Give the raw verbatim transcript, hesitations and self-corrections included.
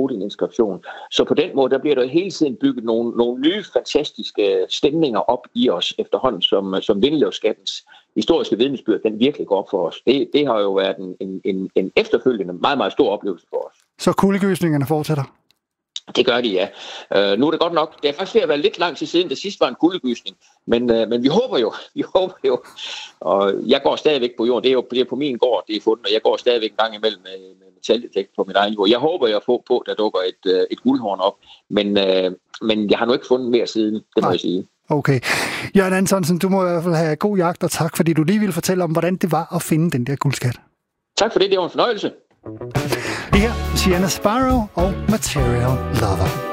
Odin-inskription. Så på den måde, der bliver der hele tiden bygget nogle, nogle nye, fantastiske stemninger op i os efterhånden, som, som Vindeløvskattens historiske vidnesbyrd, den virkelig går op for os. Det, det har jo været en, en, en efterfølgende meget, meget stor oplevelse for os. Så kuldegysningerne fortsætter? Det gør de, ja. Uh, nu er det godt nok, det er faktisk ved at være lidt lang tid siden, det sidste var en kuldegysning, men, uh, men vi håber jo, vi håber jo, og jeg går stadigvæk på jorden, det er jo det er på min gård, det er fundet, og jeg går stadigvæk en gang imellem med, med metaldetektor på min egen jord. Jeg håber, jeg får på, der dukker et, uh, et guldhorn op, men, uh, men jeg har nu ikke fundet mere siden, det må Nej. jeg sige. Okay. Jørgen Antonsen, du må i hvert fald have god jagt, og tak, fordi du lige ville fortælle om, hvordan det var at finde den der guldskat. Tak for det, det var en fornøjelse. Det her, Sienna Sparrow og Material Lover.